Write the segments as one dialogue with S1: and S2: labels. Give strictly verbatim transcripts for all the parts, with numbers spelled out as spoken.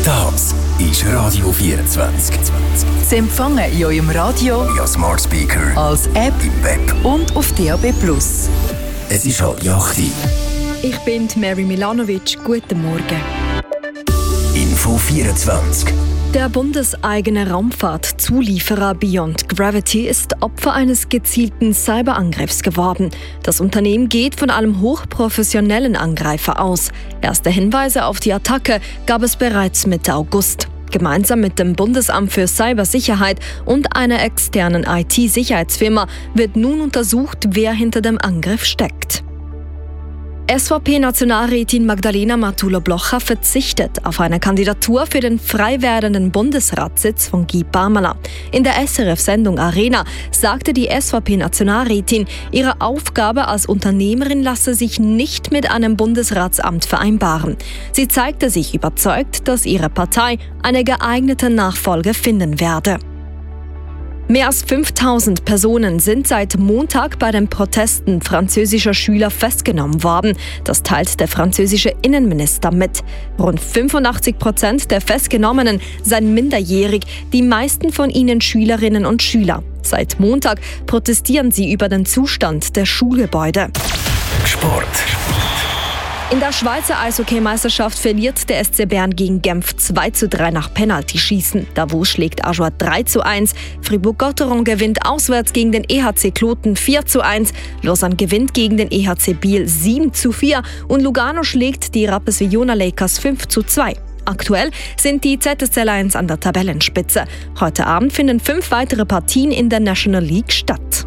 S1: Das ist Radio vierundzwanzig.
S2: Sie empfangen in eurem Radio,
S1: via Smart Speaker,
S2: als App
S1: im Web
S2: und auf D A B plus.
S1: Es ist halb acht.
S3: Ich bin Mary Milanovic. Guten Morgen.
S1: Info vierundzwanzig.
S3: Der bundeseigene Raumfahrtzulieferer Beyond Gravity ist Opfer eines gezielten Cyberangriffs geworden. Das Unternehmen geht von einem hochprofessionellen Angreifer aus. Erste Hinweise auf die Attacke gab es bereits Mitte August. Gemeinsam mit dem Bundesamt für Cybersicherheit und einer externen I T-Sicherheitsfirma wird nun untersucht, wer hinter dem Angriff steckt. S V P-Nationalrätin Magdalena Matula-Blocher verzichtet auf eine Kandidatur für den frei werdenden Bundesratssitz von Guy Parmelin. In der S R F-Sendung Arena sagte die S V P-Nationalrätin, ihre Aufgabe als Unternehmerin lasse sich nicht mit einem Bundesratsamt vereinbaren. Sie zeigte sich überzeugt, dass ihre Partei eine geeignete Nachfolge finden werde. Mehr als fünftausend Personen sind seit Montag bei den Protesten französischer Schüler festgenommen worden. Das teilt der französische Innenminister mit. Rund fünfundachtzig Prozent der Festgenommenen seien minderjährig, die meisten von ihnen Schülerinnen und Schüler. Seit Montag protestieren sie über den Zustand der Schulgebäude.
S1: Sport.
S3: In der Schweizer Eishockey-Meisterschaft verliert der S C Bern gegen Genf zwei zu drei nach Penaltyschießen. Davos schlägt Ajoie drei zu eins. Fribourg-Gotteron gewinnt auswärts gegen den E H C Kloten vier zu eins. Lausanne gewinnt gegen den E H C Biel sieben zu vier. Und Lugano schlägt die Rapperswil-Jona Lakers fünf zu zwei. Aktuell sind die Z S C Lions an der Tabellenspitze. Heute Abend finden fünf weitere Partien in der National League statt.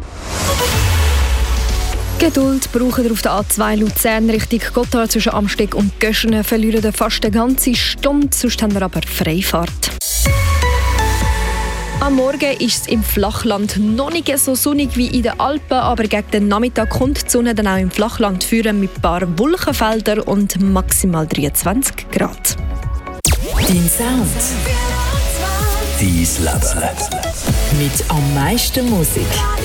S3: Geduld brauchen wir auf der A zwei Luzern Richtung Gotthard zwischen Amsteg und Göschenen. Verlieren fast eine ganze Stunde, sonst haben wir aber Freifahrt. Am Morgen ist es im Flachland noch nicht so sonnig wie in den Alpen, aber gegen den Nachmittag kommt die Sonne dann auch im Flachland führen mit ein paar Wolkenfeldern und maximal dreiundzwanzig Grad.
S2: Dein Sound.
S1: Dein Leben.
S2: Mit am meisten Musik.